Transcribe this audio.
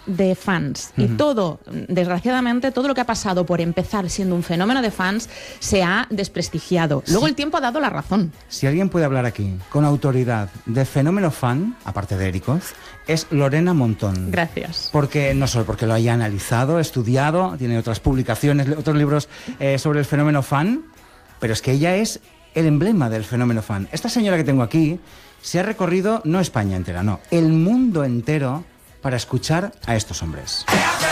de fans. Y todo, desgraciadamente, todo lo que ha pasado por empezar siendo un fenómeno de fans se ha desprestigiado. Luego el tiempo ha dado la razón. Si alguien puede hablar aquí con autoridad de fenómeno fan, aparte de Eric Oz, es Lorena Montón. Gracias. Porque no solo porque lo haya analizado, estudiado, tiene otras publicaciones, otros libros sobre el fenómeno fan, pero es que ella es el emblema del fenómeno fan. Esta señora que tengo aquí se ha recorrido no España entera, no, el mundo entero para escuchar a estos hombres.